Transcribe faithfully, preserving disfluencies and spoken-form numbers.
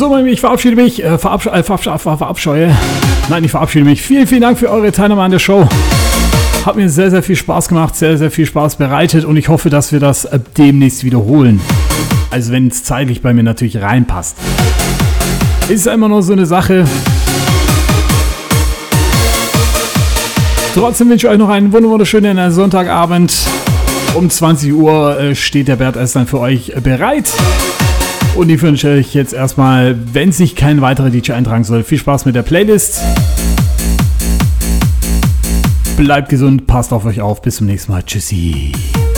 So, mein Lieben, ich verabschiede mich, äh, verabsch äh, verabsch äh, verabscheue. Nein, ich verabschiede mich. Vielen, vielen Dank für eure Teilnahme an der Show. Hat mir sehr, sehr viel Spaß gemacht, sehr, sehr viel Spaß bereitet und ich hoffe, dass wir das äh, demnächst wiederholen. Also wenn es zeitlich bei mir natürlich reinpasst. Ist ja immer nur so eine Sache. Trotzdem wünsche ich euch noch einen wunderschönen Sonntagabend. Um zwanzig Uhr äh, steht der Bert erst dann für euch bereit. Und ich wünsche euch jetzt erstmal, wenn sich kein weiterer D J eintragen soll, viel Spaß mit der Playlist. Bleibt gesund, passt auf euch auf. Bis zum nächsten Mal. Tschüssi.